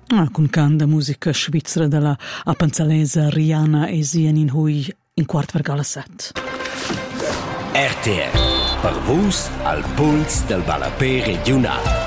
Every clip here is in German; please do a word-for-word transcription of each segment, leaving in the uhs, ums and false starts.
Ah, con canda musica svizzera della appanzalesa Rihanna e Sien in hui in quart vergala set. R T R, per vus al puls del Balapè regional.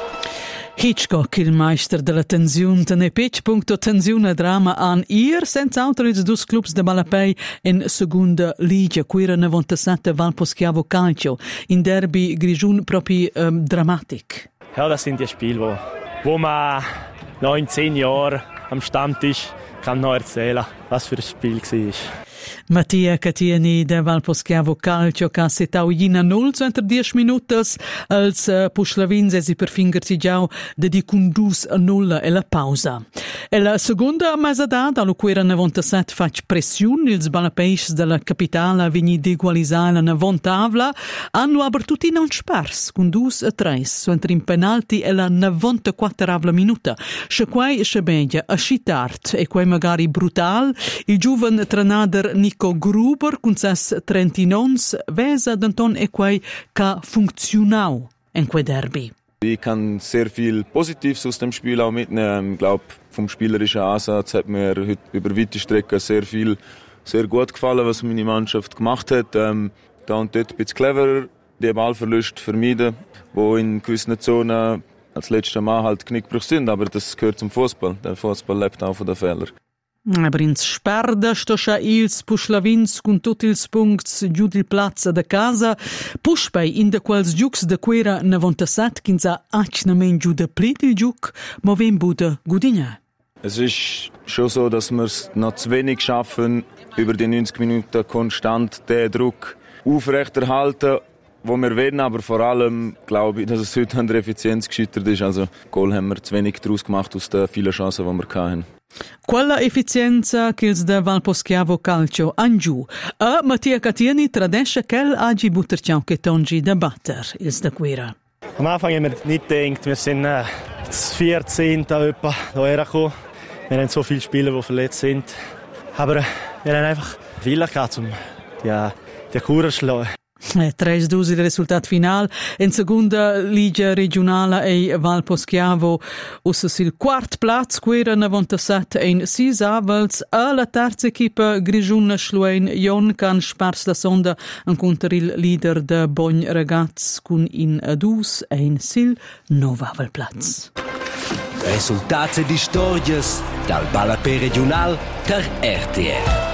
Hitchcock, il meister della tensione, tenne pech punto tensione drama an ir, senza altro ils dus clubs de Balapè in seconda liga, quira novantasette Valposchiavo Calcio, in derby Grigiun proprio ähm, dramatic. Ja, das sind die Spiele, wo, wo man neun, zehn Jahre am Stammtisch kann noch erzählen, was für ein Spiel war. Mattia Catieni de Valposchiavo Calcio che setau jina null entro dieci minutos als uh, Puschlavins e si per fingersi già de di condus a nulla e la pausa. E la seconda mezz'edad, allo quera novantasette fac pressione, ils balapeix della capitale vegni d'egualisare la navontavla, hanno aber tutti non spars, con dus a tres, entro in penalti e la novantaquattravla minuta. Se quai se beglia a scitart e quai magari brutal, il giuven trenader Nico Gruber, con ses trentinons, vesa d'anton e quei ca funktionau in quei derby. Ich kann sehr viel Positives aus dem Spiel auch mitnehmen. Ich glaube, vom spielerischen Ansatz hat mir heute über weite Strecken sehr viel, sehr gut gefallen, was meine Mannschaft gemacht hat. Ähm, da und dort ein bisschen cleverer, die Ballverluste vermeiden, die in gewissen Zonen als letzter Mal halt Knickbruch sind. Aber das gehört zum Fußball. Der Fußball lebt auch von den Fehlern. Aber ins sperda sto scha ils Puschlavins con tutti ils punkts giù di plazza da casa, puspei in de quals giucs de quera novantasette quinza acnamen giù de plit il giuc, ma ven bude Gudigna. Es ist schon so, dass wir es noch zu wenig schaffen, über die neunzig Minuten konstant den Druck aufrechterhalten, wo wir wollen, aber vor allem glaube ich, dass es heute an der Effizienz gescheitert ist. Also Goal haben wir zu wenig daraus gemacht aus den vielen Chancen, die wir hatten. Quella efficienza che ils de Valposchiavo Calcio angiù, a Mattia Catieni tradesce quel agi butterciao che tongi da batter, ils de quera. Am Anfang haben wir nicht gedacht, wir sind äh, das vierzehnte etwa hierher gekommen. Wir haben so viele Spieler, die verletzt sind. Aber äh, wir haben einfach Wille gehabt, um die, die Kur zu schlagen. tre a due il risultato finale in seconda liga regionale e Valposchiavo usses il quart platz quera novantasette in sis avels a la terza equipa Grigiun Schluein Jon can spars la sonda incontra il leader de Bogn Ragaz con in dus e in sil novavel platz. Resultati di stories dal Balapè regional ter R T R.